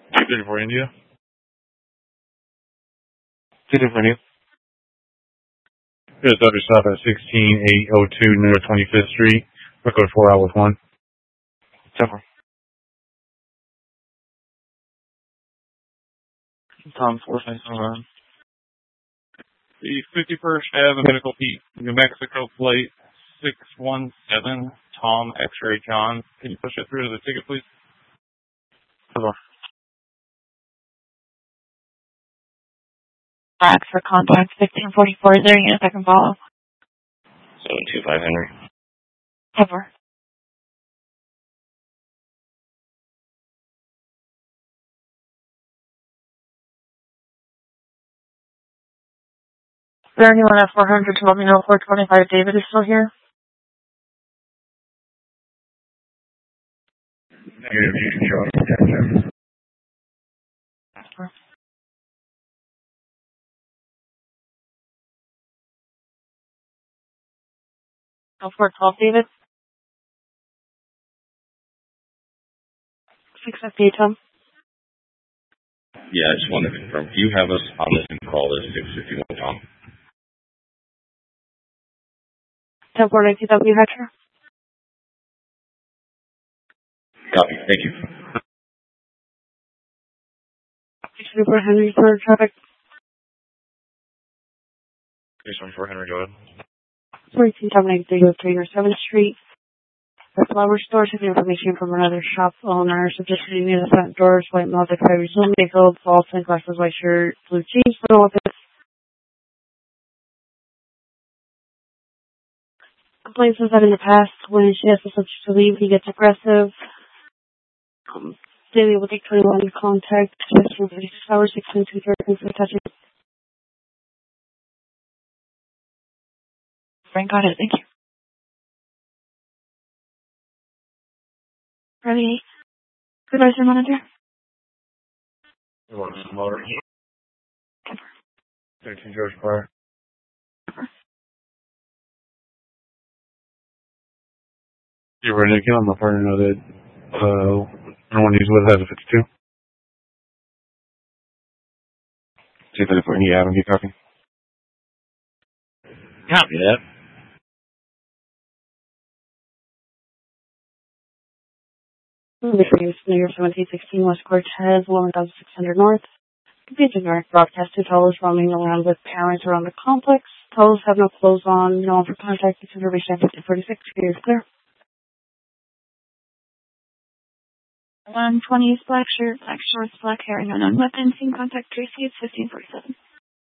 234 India. 234 India. Good, Dr. Stop at 16802 North 25th Street. Record 4 out with 1. 10-4. Tom 457. The 51st Ave Medical Peak, New Mexico Flight 617, Tom X-Ray John. Can you push it through to the ticket, please? 10-4. Back for contact 1544. Is there a unit I can follow? 725 Henry. 10-4. Is there anyone at 400 to let me know 425 David is still here? Oh, 412 David? 658 Tom? Yeah, I just wanted to confirm. Do you have us on this call as 651 Tom? 10-4 Hector? Copy. Thank you. Super Henry for traffic. 614 Henry, go ahead. 14-303 North 7th Street. The flower store took information from another shop owner. Suggested near the front doors, white Mazda 5 resume vehicle, false sunglasses, white shirt, blue jeans, no weapons. Complaints was that in the past, when she asks the subject to leave, he gets aggressive. Daily will take 21 to contact, 36 hours, 16 to for touching. Frank got it, thank you. Ready? Supervisor Manager? 13 George Park. You were Nick, I'm a partner know that everyone he's with has a 52. 234 India Avenue, copy. Copy that. Before you, New York 1716 West Cortez, 11600 North. Be a generic broadcast to tellers roaming around with parents around the complex. Tellers have no clothes on, no one for contact, consideration 1546. Is clear. 120 is black shirt, black shorts, black hair, no known weapon. Team contact Tracy, it's 1547.